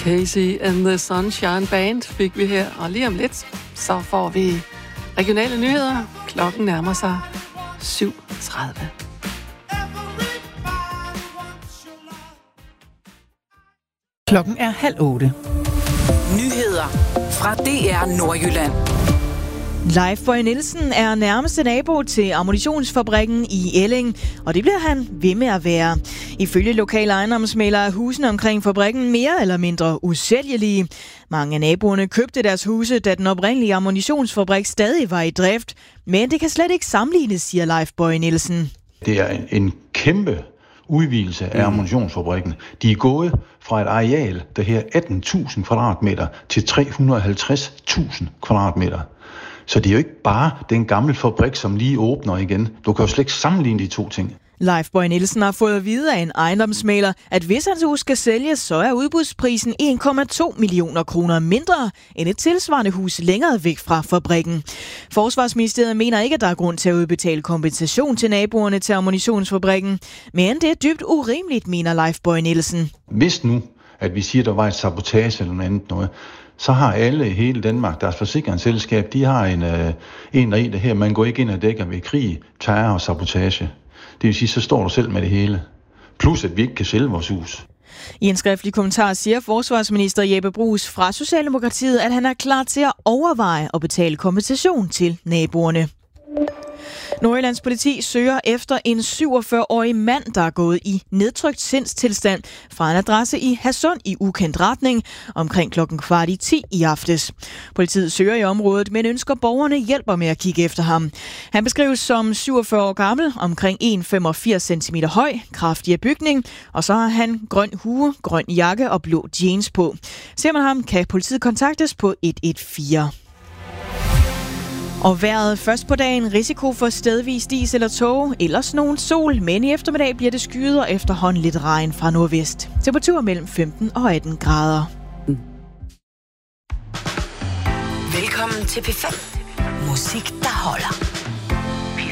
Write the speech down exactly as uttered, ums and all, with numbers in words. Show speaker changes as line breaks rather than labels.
Casey and the Sunshine Band fik vi her, og lige om lidt, så får vi regionale nyheder. Klokken nærmer sig syv tredive.
Klokken er halv otte.
Nyheder fra D R Nordjylland.
Leif Boye Nielsen er nærmeste nabo til ammunitionsfabrikken i Elling, og det bliver han ved med at være. Ifølge lokale ejendomsmæglere er husene omkring fabrikken mere eller mindre usælgelige. Mange af naboerne købte deres huse, da den oprindelige ammunitionsfabrik stadig var i drift, men det kan slet ikke sammenlignes, siger Leif Boye Nielsen.
Det er en, en kæmpe udvidelse af ammunitionsfabrikken. De er gået fra et areal, der her atten tusind kvadratmeter, til tre hundrede og halvtreds tusind kvadratmeter. Så det er jo ikke bare den gamle fabrik, som lige åbner igen. Du kan jo slet ikke sammenligne de to ting.
Leif Boye Nielsen har fået at vide af en ejendomsmægler, at hvis hans hus skal sælges, så er udbudsprisen en komma to millioner kroner mindre end et tilsvarende hus længere væk fra fabrikken. Forsvarsministeriet mener ikke, at der er grund til at udbetale kompensation til naboerne til ammunitionsfabrikken, men det er dybt urimeligt, mener Leif Boye Nielsen.
Hvis nu, at vi siger, at der var et sabotage eller noget andet noget, så har alle i hele Danmark, deres forsikringsselskab, de har en, øh, en regel her, man går ikke ind og dækker ved krig, terror og sabotage. Det vil sige, så står du selv med det hele. Plus, at vi ikke kan sælge vores hus.
I en skriftlig kommentar siger forsvarsminister Jeppe Bruus fra Socialdemokratiet, at han er klar til at overveje at betale kompensation til naboerne. Nordjyllands politi søger efter en syvogfyrre-årig mand, der er gået i nedtrykt sindstilstand fra en adresse i Hadsund i ukendt retning omkring klokken kvart i ti i aftes. Politiet søger i området, men ønsker borgerne hjælper med at kigge efter ham. Han beskrives som syvogfyrre år gammel, omkring en komma femogfirs centimeter høj, kraftig af bygning, og så har han grøn hue, grøn jakke og blå jeans på. Ser man ham, kan politiet kontaktes på et et fire. Og vejret først på dagen, risiko for stedvis dis eller tåge, ellers nogen sol, men i eftermiddag bliver det skyet og efterhånden lidt regn fra nordvest. Temperatur mellem femten og atten grader.
Velkommen til P fem. Musik, der holder.